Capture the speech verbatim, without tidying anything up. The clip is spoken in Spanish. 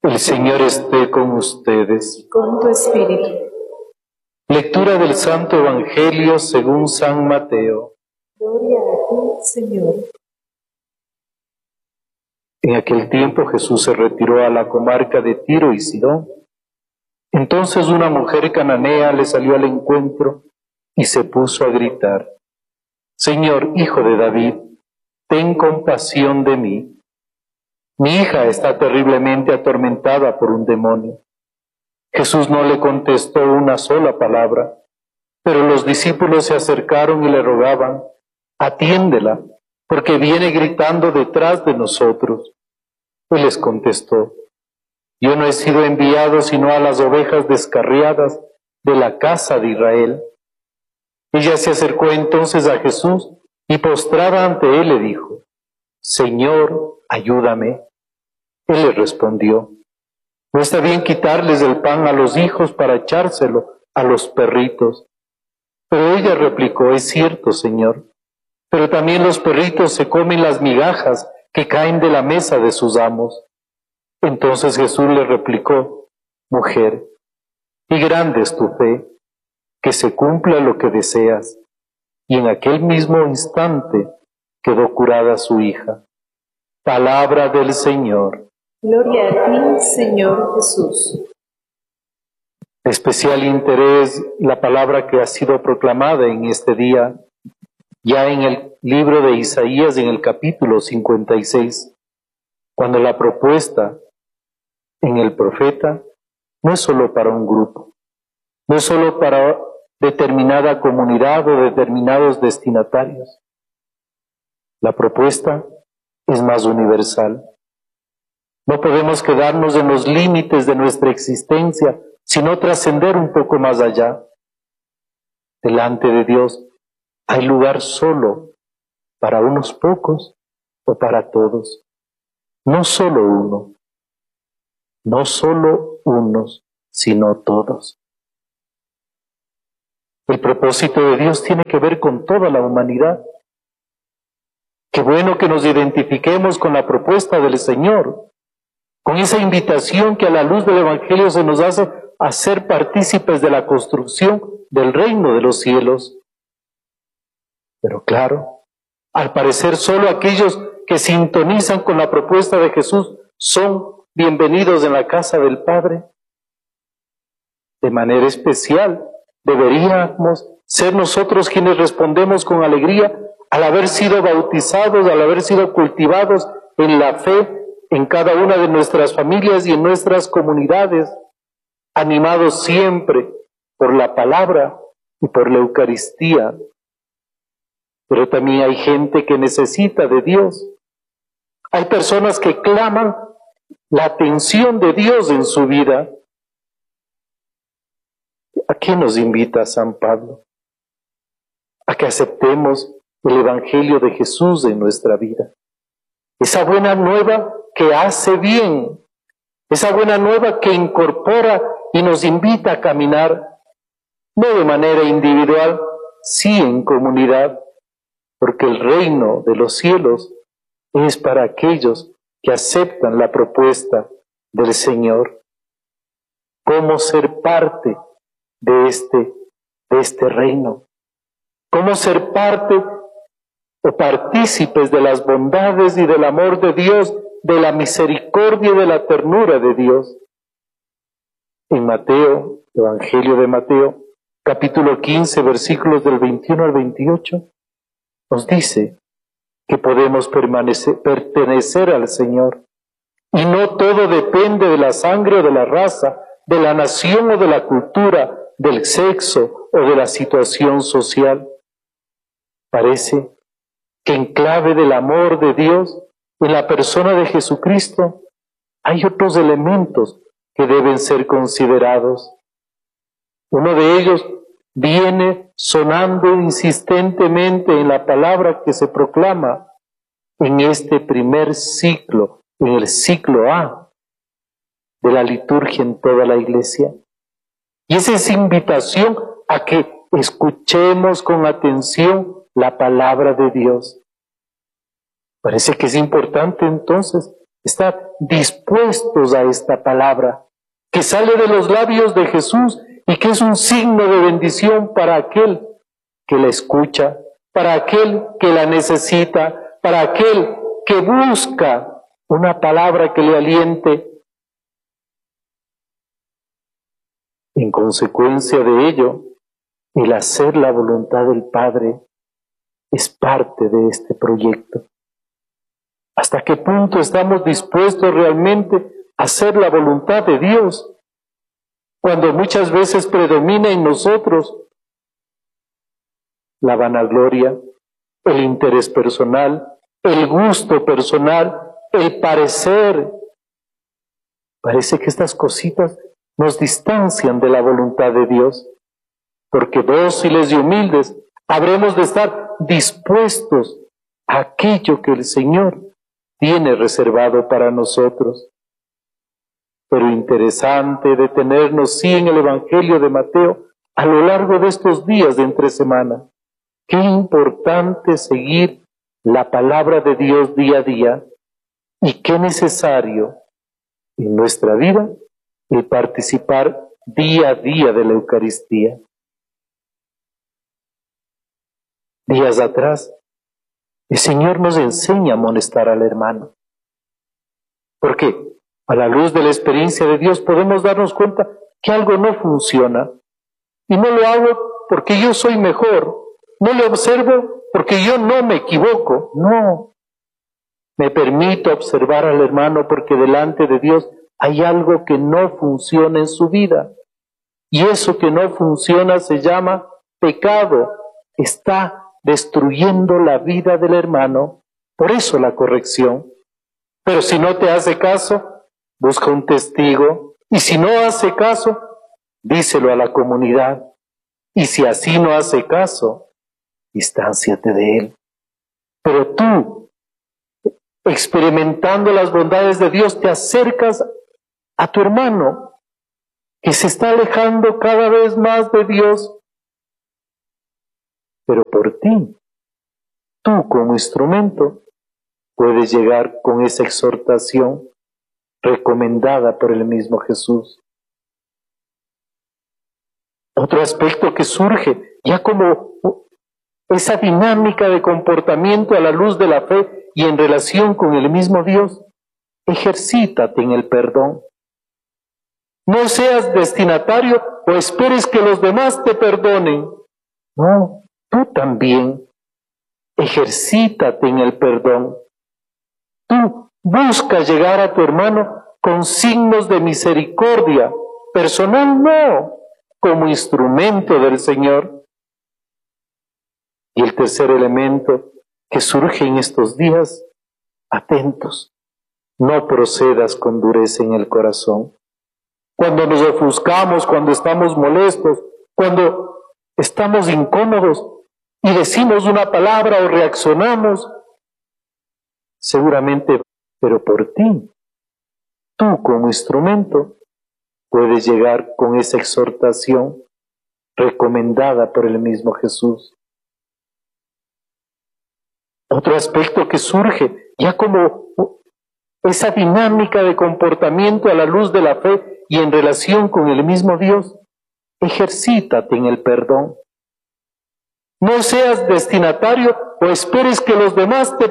El Señor esté con ustedes. Con tu espíritu. Lectura del Santo Evangelio según San Mateo. Gloria a ti, Señor. En aquel tiempo Jesús se retiró a la comarca de Tiro y Sidón. Entonces una mujer cananea le salió al encuentro y se puso a gritar: Señor, Hijo de David, ten compasión de mí. Mi hija está terriblemente atormentada por un demonio. Jesús no le contestó una sola palabra, pero los discípulos se acercaron y le rogaban: atiéndela, porque viene gritando detrás de nosotros. Él les contestó: yo no he sido enviado sino a las ovejas descarriadas de la casa de Israel. Ella se acercó entonces a Jesús y postrada ante él le dijo: Señor, ayúdame. Él le respondió: no está bien quitarles el pan a los hijos para echárselo a los perritos. Pero ella replicó: es cierto, Señor, pero también los perritos se comen las migajas que caen de la mesa de sus amos. Entonces Jesús le replicó: mujer, y grande es tu fe, que se cumpla lo que deseas. Y en aquel mismo instante quedó curada su hija. Palabra del Señor. Gloria a ti, Señor Jesús. De especial interés la palabra que ha sido proclamada en este día, ya en el libro de Isaías, en el capítulo cincuenta y seis, cuando la propuesta en el profeta no es solo para un grupo, no es solo para determinada comunidad o determinados destinatarios. La propuesta es más universal. No podemos quedarnos en los límites de nuestra existencia, sino trascender un poco más allá. Delante de Dios hay lugar solo para unos pocos o para todos. No solo uno, no solo unos, sino todos. El propósito de Dios tiene que ver con toda la humanidad. Qué bueno que nos identifiquemos con la propuesta del Señor, con esa invitación que a la luz del Evangelio se nos hace a ser partícipes de la construcción del reino de los cielos. Pero claro, al parecer solo aquellos que sintonizan con la propuesta de Jesús son bienvenidos en la casa del Padre. De manera especial, deberíamos ser nosotros quienes respondemos con alegría al haber sido bautizados, al haber sido cultivados en la fe en cada una de nuestras familias y en nuestras comunidades, animados siempre por la palabra y por la Eucaristía. Pero también hay gente que necesita de Dios. Hay personas que claman la atención de Dios en su vida. ¿A qué nos invita San Pablo? A que aceptemos el Evangelio de Jesús en nuestra vida. Esa buena nueva que hace bien, esa buena nueva que incorpora y nos invita a caminar, no de manera individual, sí en comunidad, porque el reino de los cielos es para aquellos que aceptan la propuesta del Señor. ¿Cómo ser parte de este, de este reino? ¿Cómo ser parte o partícipes de las bondades y del amor de Dios, de la misericordia y de la ternura de Dios? En Mateo, Evangelio de Mateo, capítulo quince, versículos del veintiuno al veintiocho, nos dice que podemos permanecer, pertenecer al Señor. Y no todo depende de la sangre o de la raza, de la nación o de la cultura, del sexo o de la situación social. Parece que en clave del amor de Dios, en la persona de Jesucristo, hay otros elementos que deben ser considerados. Uno de ellos viene sonando insistentemente en la palabra que se proclama en este primer ciclo, en el ciclo A de la liturgia en toda la Iglesia. Y esa es invitación a que escuchemos con atención la palabra de Dios. Parece que es importante entonces estar dispuestos a esta palabra que sale de los labios de Jesús y que es un signo de bendición para aquel que la escucha, para aquel que la necesita, para aquel que busca una palabra que le aliente. En consecuencia de ello, el hacer la voluntad del Padre es parte de este proyecto. ¿Hasta qué punto estamos dispuestos realmente a hacer la voluntad de Dios? Cuando muchas veces predomina en nosotros la vanagloria, el interés personal, el gusto personal, el parecer. Parece que estas cositas nos distancian de la voluntad de Dios, porque dóciles y humildes habremos de estar dispuestos a aquello que el Señor tiene reservado para nosotros. Pero interesante detenernos, sí, en el Evangelio de Mateo a lo largo de estos días de entre semana. Qué importante seguir la palabra de Dios día a día y qué necesario en nuestra vida el participar día a día de la Eucaristía. Días atrás, el Señor nos enseña a amonestar al hermano. Porque a la luz de la experiencia de Dios podemos darnos cuenta que algo no funciona. Y no lo hago porque yo soy mejor. No lo observo porque yo no me equivoco. No. Me permito observar al hermano porque delante de Dios hay algo que no funciona en su vida. Y eso que no funciona se llama pecado. Está destruyendo la vida del hermano. Por eso la corrección. Pero si no te hace caso, busca un testigo. Y si no hace caso, díselo a la comunidad. Y si así no hace caso, distánciate de él. Pero tú, experimentando las bondades de Dios, te acercas a tu hermano, que se está alejando cada vez más de Dios. Pero por ti, tú como instrumento, puedes llegar con esa exhortación recomendada por el mismo Jesús. Otro aspecto que surge ya como esa dinámica de comportamiento a la luz de la fe y en relación con el mismo Dios, ejercítate en el perdón. No seas destinatario o esperes que los demás te perdonen. No, tú también ejercítate en el perdón. Tú busca llegar a tu hermano con signos de misericordia, personal no, como instrumento del Señor. Y el tercer elemento que surge en estos días, atentos, no procedas con dureza en el corazón. Cuando nos ofuscamos, cuando estamos molestos, cuando estamos incómodos y decimos una palabra o reaccionamos, seguramente, pero por ti, tú como instrumento, puedes llegar con esa exhortación recomendada por el mismo Jesús. Otro aspecto que surge ya como esa dinámica de comportamiento a la luz de la fe y en relación con el mismo Dios, ejercítate en el perdón. No seas destinatario o esperes que los demás te